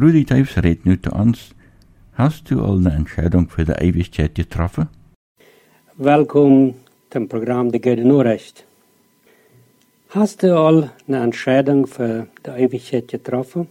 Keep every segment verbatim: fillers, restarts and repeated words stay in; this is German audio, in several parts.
Rudi Teufs redt nu zu uns. Hast du al eine Entscheidung für die Ewigkeit getroffen? Welkom zum Programm De Goede Nachricht. Hast du al eine Entscheidung für die Ewigkeit getroffen?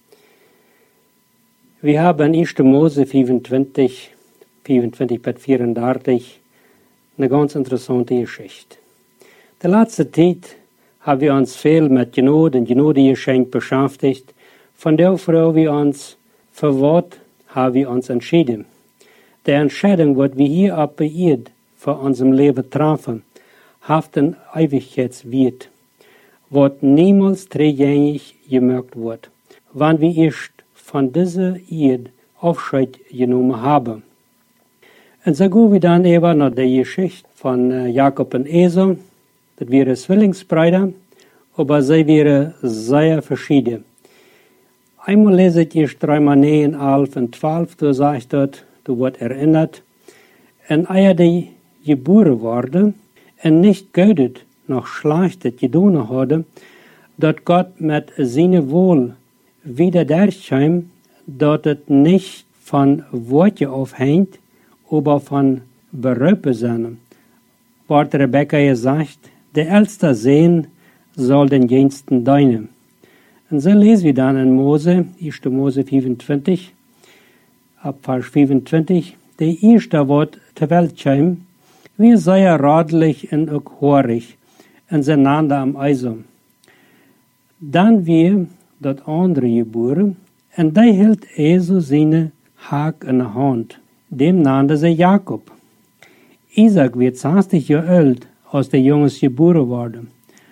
Wir haben in erster Mose vierundzwanzig, vierundzwanzig bis vierunddreißig eine ganz interessante Geschichte. Die letzte Zeit haben wir uns viel mit Genade und Gnadegeschenk beschäftigt. Von der Frau wir uns für was haben wir uns entschieden. Die Entscheidung, was wir hier auf der Erde für unser Leben treffen, hat einen Ewigkeitswert, was niemals rückgängig gemacht wird, wenn wir erst von dieser Erde Abschied genommen haben. Und so gehen wir dann eben nach der Geschichte von Jakob und Esau. Das wären Zwillingsbrüder, aber sie wären sehr verschieden. Einmal lese ich erst dreimal neun, elf und zwölf, da sagt dort, du wird erinnert, und ehe die geboren worden und nicht gödet noch Schlechtes getan hatte, dass Gott mit seinem Wohl wieder durchkam, dass es nicht von Worte aufhängt, aber von Berufe sind. Wird Rebekka gesagt, der älteste Sohn soll den Jüngsten dienen. Und so lesen wir dann in Mose, erster Mose vierundzwanzig, ab Vers vierundzwanzig, der erste Wort zur Welt kam, wir seien radlich und auch horig, und sie nannten am Eisum. Dann wir das andere geboren, und der hielt Esau seine Haak in der Hand, dem nannte sie Jakob. Isaac wird zwanzig Jahre alt, als der Junges geboren wurde.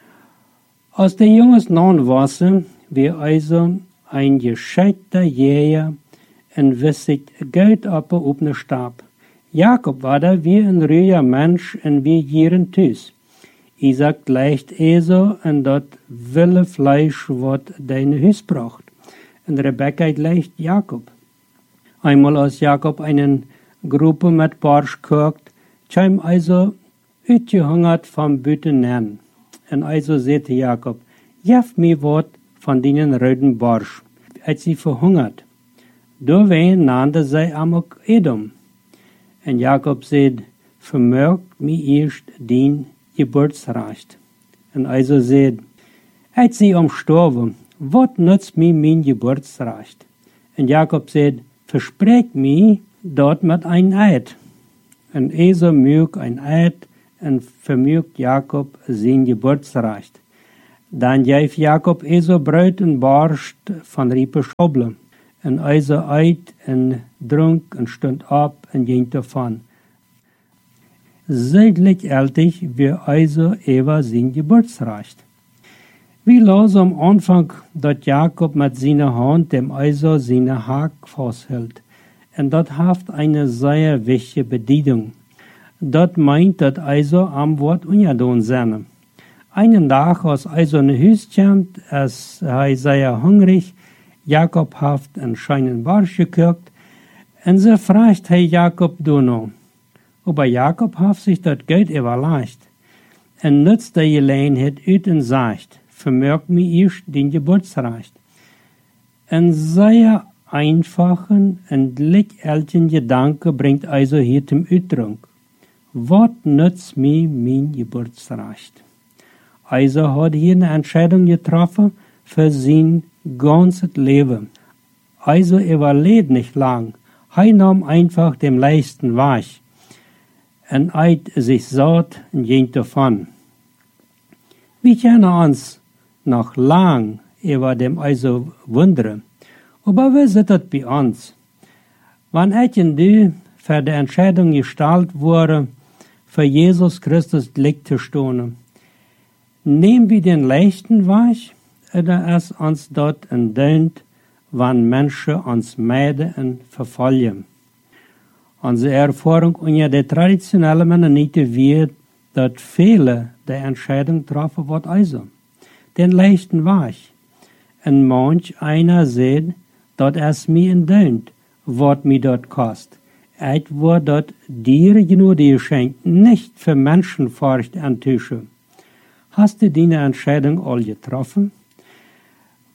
Als der Junges neun war, wir also ein gescheiter Jäger und wissig Geld ab auf ne Stab. Jakob war da wie ein ruhiger Mensch und wir gieren Tüß. Isaac gleicht Esau und dort wille Fleisch, wat deine Hüs braucht. Und Rebekka gleicht Jakob. Einmal als Jakob einen Gruppe mit Barsch kocht, kam also uitgehungert vom Büten nennen. Und also sagte Jakob, jef mir wat von denen roten Barsch, als sie verhungert. Doorheen nannte sie Amok Edom. Und Jakob sagt, vermögt mir erst den Geburtsrecht. Und also sagt, als sie umstorben, wat nützt mir mein Geburtsrecht? Und Jakob sagt, versprecht mir dort mit ein Eid. Und Esau mögt ein Eid und vermögt Jakob sein Geburtsrecht. Dann gaf Jakob Esau Brot und Barst von Riepe Schoble. Und Esau eit und dronk und stund ab und ging davon. Seitlich ältig wir Esau Eva sein Geburtsrecht. Wie las am Anfang, dass Jakob mit seiner Hand dem Esau seine Haak festhält. Und das hat eine sehr wichtige Bedeutung. Das meint, dass Esau am Wort ungedaan sein. Einen Tag, als Esau in Hüs kommt, als er sehr hungrig, Jakob hat einen scheinen Barsch gekocht, und so fragt er Jakob du noch. Aber Jakob hat sich das Geld überlegt, und nutzt die Gelegenheit aus und sagt, vermögt mir erst den Geburtsrecht. Ein sehr einfachen und lichtältigen Gedanke bringt Esau hier zum Ausdruck. Was nützt mir mein Geburtsrecht? Esau hat hier eine Entscheidung getroffen für sein ganzes Leben. Esau überlebt nicht lang. Er nahm einfach den leichten Weg und eit sich satt und ging davon. Wir können uns noch lang über dem Esau wundern. Aber wie ist das bei uns? Wann hätten die für die Entscheidung gestellt wurde, für Jesus Christus Glück zu stehen? Nehmen wir den leichten Weg, oder es uns dort entdeunt, wann Menschen uns meiden und verfolgen? Unsere Erfahrung unter der traditionellen Mennoniten wird, dass viele die Entscheidung treffen, was also den leichten Weg. Und manch einer sagt, dass es mir entdeunt, was mir dort kostet. Es wird dort dir Gnade geschenkt, nicht für Menschenfurcht antischen. Hast du deine Entscheidung all getroffen?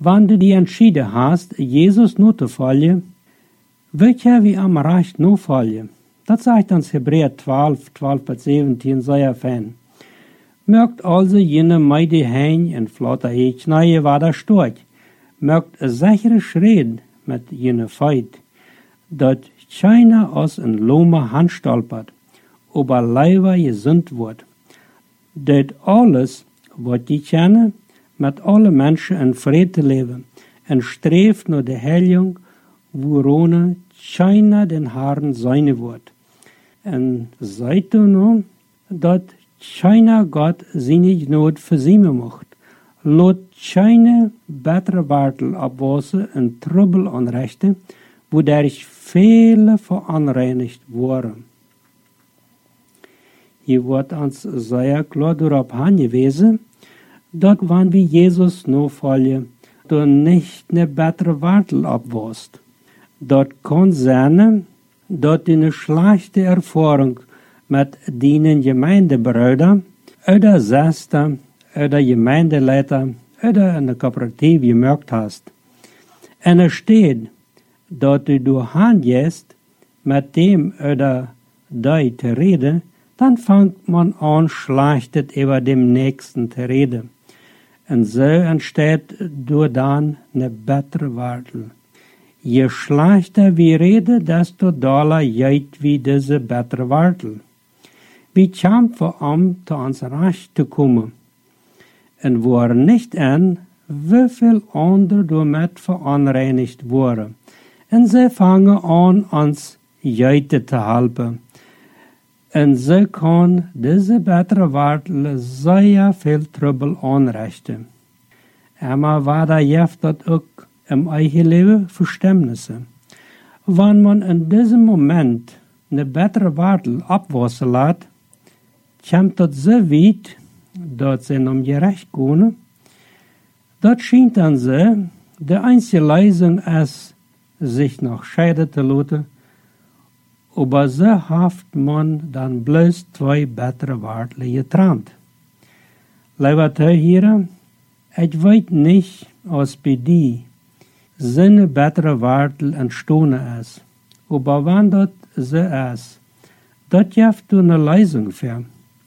Wann du die entschieden hast, Jesus nur zu folgen, wird ja wie am Recht nur folgen. Das sagt uns Hebräer zwölf, zwölf bis siebzehn, sehr fein. Mögt also jene Meide hein en flotte Eich nahe war da steht. Mögt sichere Schritt mit jene Feit, dat keiner aus en Loma Hand stolpert, aber leider gesund wird. Dat alles, wat die kennen, mit allen Menschen in Frieden leben und streeft naar de Heiligung, worone keiner den Herrn seine wird. En seid du nun, dat keiner Gott seine Gnade versiemen mocht. Lot keine bessere Wartel abwassen en Trübel anrichten, wodurch viele veranreinigt wurden. Hier wird uns sehr klar darauf hingewiesen, dass wenn wir Jesus nur folgen, du nicht eine bessere Wartel abwasst. Das kann sein, dass du eine schlechte Erfahrung mit deinen Gemeindebrüdern oder Schwestern oder Gemeindeleiter oder in der Kooperative gemerkt hast. Und es steht, dass du durch hingehst, mit dem oder die zu reden, dann fängt man an, schlechtet über dem Nächsten zu reden. Und so entsteht durch dann eine bessere Wartel. Je schlechter wir reden, desto doller jeit wie diese bessere Wartel. Wir kämpfen um, zu uns Recht zu kommen. Und wir nicht an, wie viel andere damit veranreinigt wurden. Und sie fangen an, uns Jeite zu helfen. Und sie kann diese bessere Wartel sehr viel Trübel anrichten. Aber war da jeft dat auch im eigen Leben Verständnisse. Wenn man in diesem Moment eine bessere Wartel abwassen lässt, kommt das so weit, dass sie um gerecht können. Das scheint dann so, die einzige Lösung ist, sich noch scheiden zu lassen, aber so haft man dann bloß zwei bessere Wartel getrennt. Lieber Zuhörer, ich weiß nicht, was bei dir seine bessere Wartel entstanden ist, aber wenn das so ist, das gibt du eine Lösung für.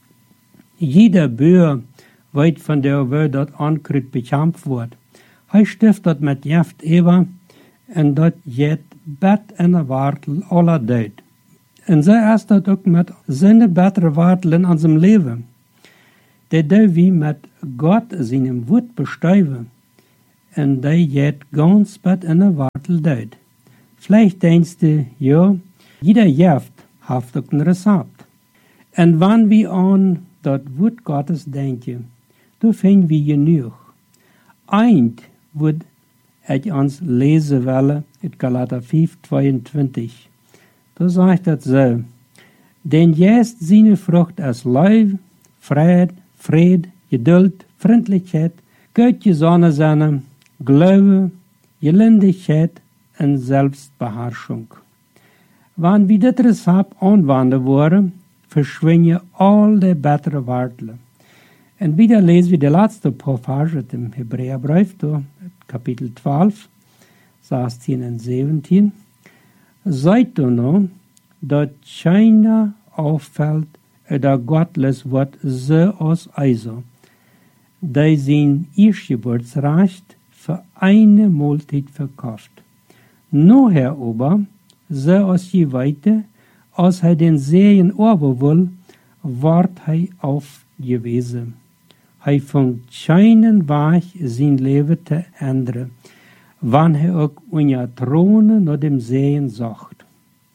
Jeder Bürger weiß von der Welt, dass Ankrieg bekämpft wird. Er stiftet mit Gift über und das geht Bett in der Wartel aller Zeit. Und so ist das auch mit seinen besseren Wartel in unserem Leben. Der da wie mit Gott seinem Wort bestäuben. Und der geht ganz Bett in der Wartel dort. Vielleicht denkst du, ja, jeder Gift hat auch ein Rezept. Und wenn wir an das Wort Gottes denken, da finden wir genug. Eint wird ich uns lesen wollen, in Galater fünf, zweiundzwanzig. Da sagt das so, denn jetzt seine Frucht ist Liebe, Friede, Fried, Geduld, Freundlichkeit, Gottgesonnen sein, Glaube, Gelindigkeit und Selbstbeherrschung. Wenn wir das Rezept anwenden wollen, verschwinden all die bessere Wartel. Und wieder lesen wir die letzte Passage im Hebräerbrief, Kapitel zwölf, sechzehn und siebzehn. Seid du nun, dass keiner auffällt, oder gottlos wird so aus Eise, die sein Erstgeburtsrecht für eine Mahlzeit verkauft. Nachher aber, so aus je weiter, als er den Segen ober will, ward er aufgewiesen. Er fängt keinen Weg, sein Leben zu ändern, wann er auch unter Throne nach dem Segen sucht.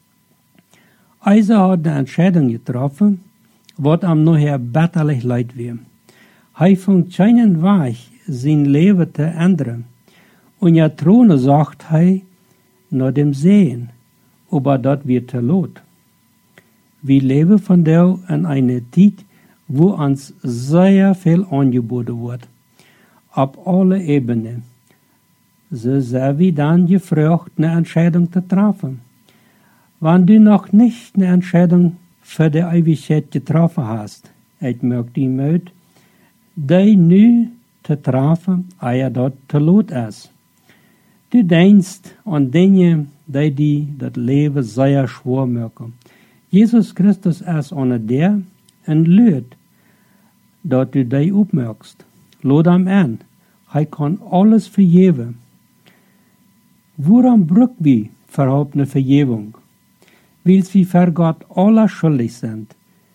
Eise hat eine Entscheidung getroffen, was am nachher bitterlich leid wird. Er fängt keinen Weg, sein Leben zu ändern. Unter Throne sucht er nach dem Segen, aber das wird zu lot. Wir leben von der in einer Zeit, wo uns sehr viel angeboten wird, auf alle Ebenen. So sind wir dann gefragt, eine Entscheidung zu treffen. Wenn du noch nicht eine Entscheidung für die Ewigkeit getroffen hast, ich möchte die Möte, die nu te treffen, eer dat te laat is. Du denkst aan dingen die die dat leven zeer schwer maken. Jezus Christus is aan der en leert dat du die opmerkst. Laat hem aan. Hij kan alles vergeven. Waarom brug wie verhaupt eine Vergebung? Weil wir für Gott alle schuldig sind.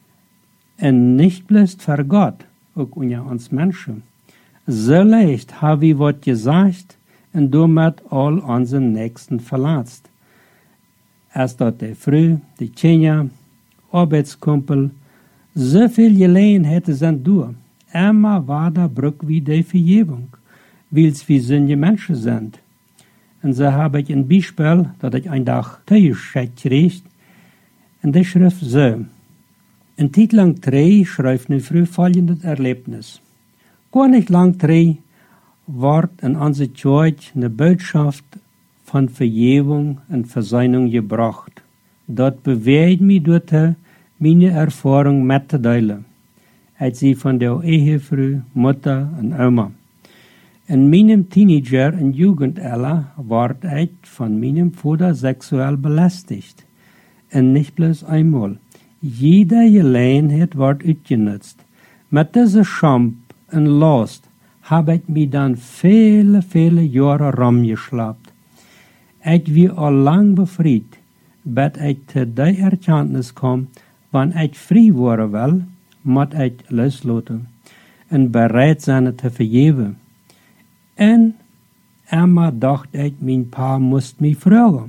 Und nicht bloß für Gott, auch unter uns Menschen. So leicht haben wir was gesagt und damit all unseren Nächsten verletzt. Erst dort die Frau, die Kinder, Arbeitskumpel, so viel Gelegenheiten sind durch. Immer war da brug wie die Vergebung, weil wir sündige Menschen sind. Und so habe ich ein Beispiel, das ich einen Tag zugeschickt kriegt, in der Schrift so. In Titel lang drei schreibt eine Frau folgendes Erlebnis. Gar nicht lang drei wird in unsere Kirche eine Botschaft von Vergebung und Versöhnung gebracht. Dort bewegt mich dort meine Erfahrung mitzuteilen, als sie von der Ehefrau, Mutter und Oma. In meinem Teenager- und Jugendalter ward ich von meinem Vater sexuell belästigt. Und nicht bloß einmal. Jede Gelegenheit wird ausgenutzt. Mit dieser Scham und Last habe ich mich dann viele, viele Jahre rumgeschleppt. Ich war auch lang befreit, bis ich zu der Erkenntnis kam, wenn ich frei werden will, muss ich loslassen und bereit sein zu vergeben. Und einmal dachte ich, mein Paar musste mich fragen.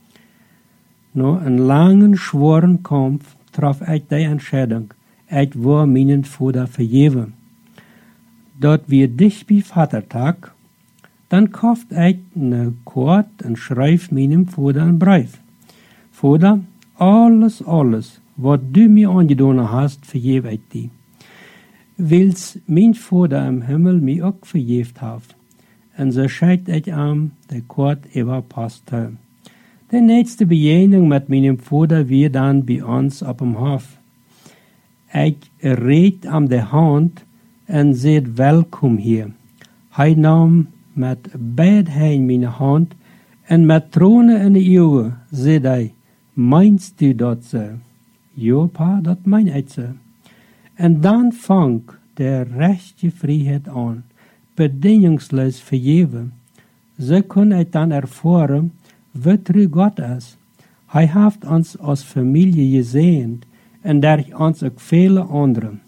Nach einem langen, schweren Kampf traf ich die Entscheidung, ich will meinen Vater vergeben. Dort wir dicht bei Vatertag, dann kauft ich eine Karte und schreibt meinem Vater einen Brief. Vater, alles, alles, was du mir angetan hast, vergebe ich dir. Weil's mein Vater im Himmel mir auch vergeben hat. Und so scheit ich am, der Karte überpasst hat. Die nächste Begegnung mit meinem Vater war dann bei uns auf dem Hof. Ich red am der Hand und seht willkommen hier. Er nahm mit beiden Händen meine Hand und mit Tränen in die Augen seht er, meinst du das so? Ja, Pa, das mein ich so. Und dann fang der rechte Freiheit an, bedingungslos vergeben. So kann ich dann erfahren, wie treu Gott ist. Er hat uns als Familie gesehen und durch uns auch viele andere.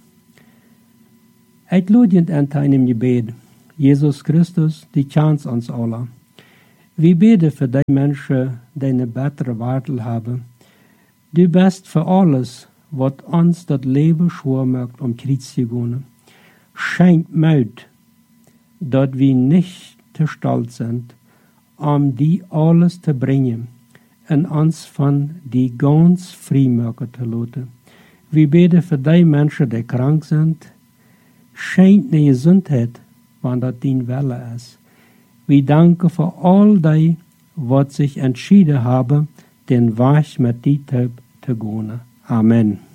Ich lade ihn an einem Gebet. Jesus Christus, die kennt uns alle. Wir beten für die Menschen, die eine bessere Welt haben. Du bist für alles, was uns das Leben schwer macht, um Krieg zu gehen. Schenk Mut, dass wir nicht zu stolz sind, um die alles zu bringen und uns von die ganz frei machen zu lassen. Wir beten für die Menschen, die krank sind. Schenk eine Gesundheit, wenn das dein Wille ist. Wir danken für all die, was sich entschieden haben, den Weg mit dir zu gehen. Amen.